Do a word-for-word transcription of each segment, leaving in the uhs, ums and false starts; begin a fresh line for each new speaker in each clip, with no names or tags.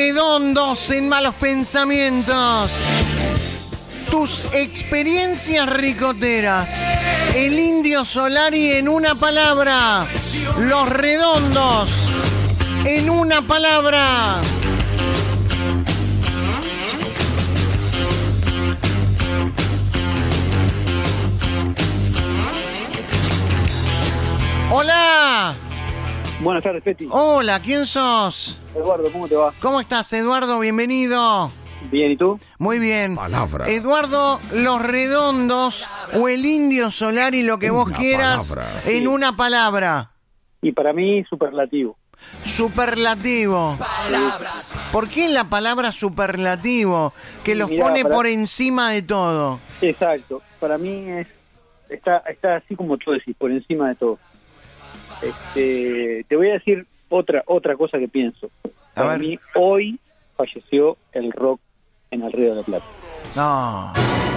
Redondos en Malos Pensamientos. Tus experiencias ricoteras. El Indio Solari en una palabra. Los Redondos en una palabra. Hola.
Buenas tardes, Peti.
Hola, ¿quién sos?
Eduardo, ¿cómo te va?
¿Cómo estás, Eduardo? Bienvenido.
Bien, ¿y tú?
Muy bien.
Palabra.
Eduardo, Los Redondos o el Indio Solari, lo que vos
Una
quieras,
palabra.
en
Sí.
una palabra.
Y para mí, superlativo.
Superlativo. ¿Por qué la palabra superlativo? Que los
Mirá,
pone
para-
por encima de todo.
Exacto. Para mí es está está así como tú decís, por encima de todo. Este, te voy a decir otra otra cosa que pienso.
A
Para
ver.
mí, hoy falleció el rock en el Río de la Plata.
No.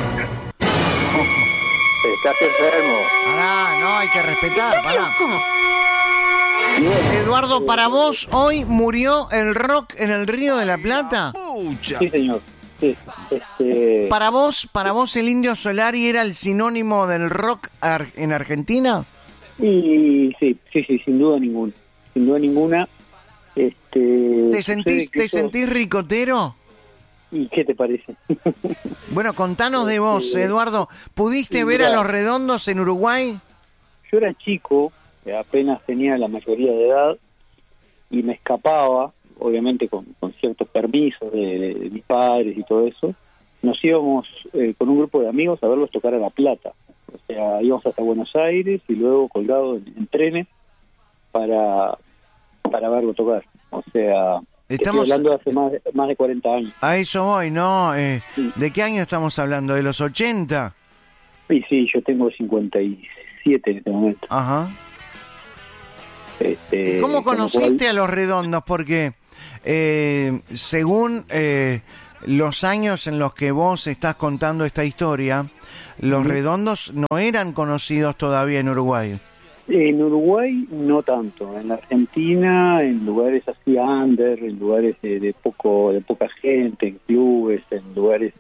Estás enfermo.
Pará, no, hay que respetar, pará.
Y bueno,
Eduardo, para vos, hoy murió el rock en el Río de la Plata.
Pucha.
sí, señor. Sí. Este,
Para vos, para vos el Indio Solari era el sinónimo del rock ar- en Argentina.
y sí, sí, sí, sin duda ninguna. Sin duda ninguna. Este,
¿Te sentís,
sucede que
te
eso-
sentís ricotero?
¿Y qué te parece?
Bueno, contanos de vos,
Este,
Eduardo. ¿Pudiste
sí,
ver a
mirá.
los Redondos en Uruguay?
Yo era chico, eh, apenas tenía la mayoría de edad y me escapaba, obviamente con, con ciertos permisos de, de- de mis padres y todo eso. Nos íbamos eh, con un grupo de amigos a verlos tocar a La Plata. O sea, íbamos hasta Buenos Aires y luego colgados en, en trenes para, para verlo tocar. O sea,
Estamos-
estoy hablando de hace más de, más de cuarenta años.
A eso voy, ¿no? Eh,
Sí.
¿De qué año estamos hablando? ¿De los ochenta?
Y sí, yo tengo cincuenta y siete en este momento.
Ajá.
Este,
¿Y cómo
con lo
conociste
cual-
a los Redondos? Porque eh, según eh, los años en los que vos estás contando esta historia, los
Ujú.
Redondos no eran conocidos todavía en Uruguay.
En Uruguay no tanto, en la Argentina, en lugares así under, en lugares de, de poco, de poca gente, en clubes, en lugares,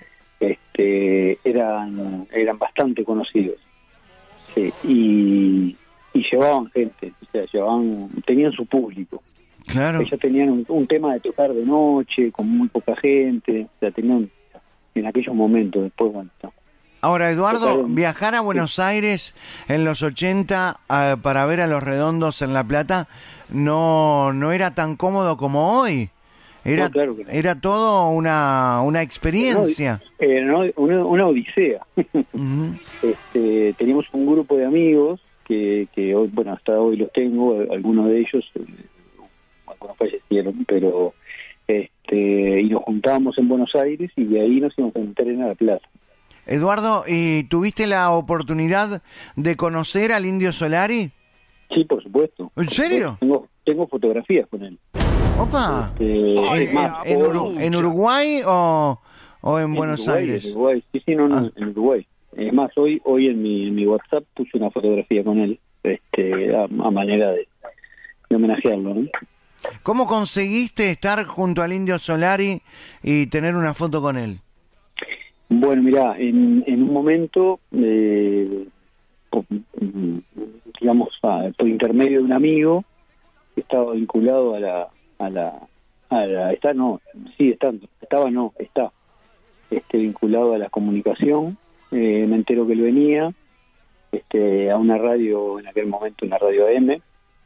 este, eran, eran bastante conocidos, sí, y, y llevaban gente, o sea, llevaban, tenían su público.
Claro.
Ellos tenían un, un tema de tocar de noche, con muy poca gente, o sea, tenían en aquellos momentos, después, bueno, no.
Ahora, Eduardo,
Tocaron-
viajar a Buenos Aires en los ochenta eh, para ver a los Redondos en La Plata no, no era tan cómodo como hoy. Era,
No, claro que no.
era todo una, una experiencia.
Era una, una, una odisea.
Ujú.
Este, teníamos un grupo de amigos que, que hoy, bueno, hasta hoy los tengo, algunos de ellos, eh, algunos fallecieron, pero este, y nos juntábamos en Buenos Aires y de ahí nos íbamos a tren a La Plata.
Eduardo, ¿y tuviste la oportunidad de conocer al Indio Solari?
Sí, por supuesto.
¿En serio?
Tengo, tengo fotografías con él.
Opa.
Este,
¿En,
es más,
en- en
hoy-
Uru- en Uruguay o, o en,
en
Buenos
Uruguay,
Aires?
En Uruguay, sí, sí, no, no,
Ah.
en Uruguay. Es más, hoy hoy en mi, en mi WhatsApp puse una fotografía con él, este, a, a manera de, de homenajearlo, ¿no?
¿Cómo conseguiste estar junto al Indio Solari y tener una foto con él?
Bueno, mira, en, en un momento, eh, por- digamos, ah, por intermedio de un amigo que estaba vinculado a la, a la, a la, está no, sigue estando, estaba no, está, este, vinculado a la comunicación, eh, me entero que él venía, este, a una radio, en aquel momento una radio A M,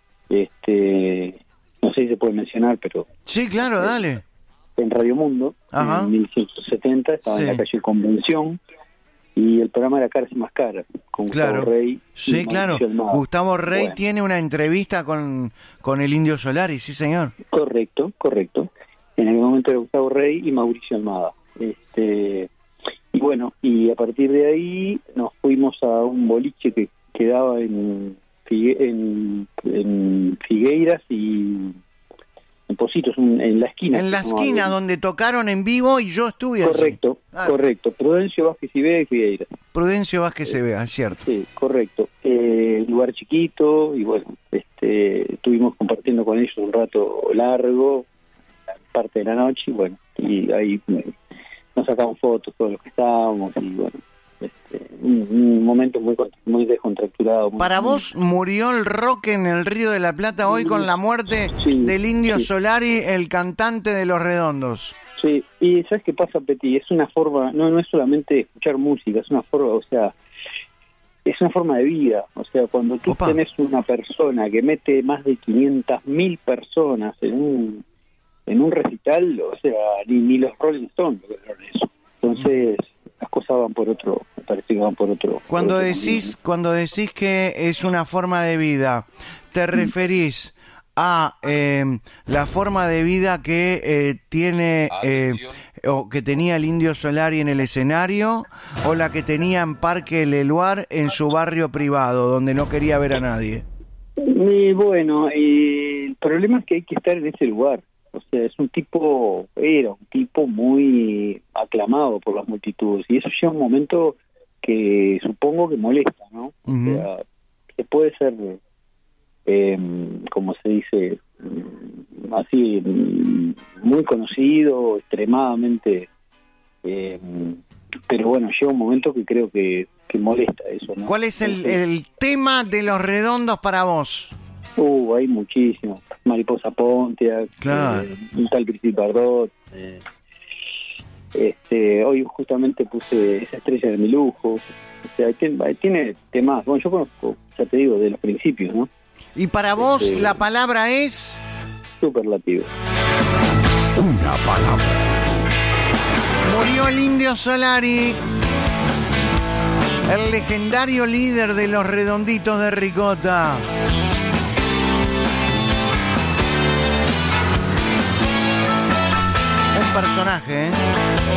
este, no sé si se puede mencionar, pero
Sí, claro, dale.
en Radio Mundo,
Ajá.
en mil ciento setenta, estaba
Sí.
en la calle Convención, y el programa era Caras y Más Caras, con
Claro.
Gustavo Rey. y
Sí, claro.
Mauricio Almada.
Gustavo Rey
Bueno,
tiene una entrevista con, con el Indio Solari, sí, señor.
Correcto, correcto. En aquel momento era Gustavo Rey y Mauricio Almada. Este, y bueno, y a partir de ahí nos fuimos a un boliche que quedaba en, Figue- en, en Figueiras y en Positos, un- en la esquina.
En la
No,
esquina
algo-
donde tocaron en vivo y yo estuve allí.
Correcto,
Ah.
correcto. Prudencio Vázquez y Vega y Figueiras.
Prudencio Vázquez se vea, es cierto.
Sí, correcto. Eh, lugar chiquito y bueno, este, estuvimos compartiendo con ellos un rato largo, parte de la noche y bueno, y ahí me, nos sacamos fotos todos los que estábamos y bueno, este, un, un momento muy muy descontracturado. Muy,
Para
muy...
vos murió el rock en el Río de la Plata hoy con la muerte
sí,
del Indio
sí.
Solari, el cantante de Los Redondos.
Sí, y ¿sabes qué pasa, Peti? Es una forma, no no es solamente escuchar música, es una forma, o sea, es una forma de vida. O sea, cuando tú
Opa.
tenés una persona que mete más de quinientas mil personas en un en un recital, o sea, ni, ni los Rolling Stones lograron eso. Entonces, las cosas van por otro, me parece que van por otro.
Cuando
por otro
decís,
camino.
cuando decís que es una forma de vida, ¿te referís a eh, la forma de vida que eh, tiene eh, o que tenía el Indio Solari en el escenario, o la que tenía en Parque El Eluar en su barrio privado, donde no quería ver a nadie?
Y bueno, y el problema es que hay que estar en ese lugar. O sea, es un tipo, era un tipo muy aclamado por las multitudes, y eso llega un momento que supongo que molesta, ¿no?
Uh-huh.
O sea, se puede ser, eh, como se dice, así, muy conocido, extremadamente, eh, pero bueno, llega un momento que creo que, que molesta eso, ¿no?
¿Cuál es el, el tema de Los Redondos para vos?
Uh, hay muchísimos. Mariposa Pontiac,
Claro.
eh, un tal Cristi Pardot. Eh, este, hoy justamente puse Esa estrella de mi lujo. O sea, tiene, tiene temas. Bueno, yo conozco, ya te digo, de los principios, ¿no?
Y para vos
Este,
la palabra es...
Superlativo.
Una palabra.
Murió el Indio Solari, el legendario líder de Los Redonditos de Ricota. Un personaje, ¿eh?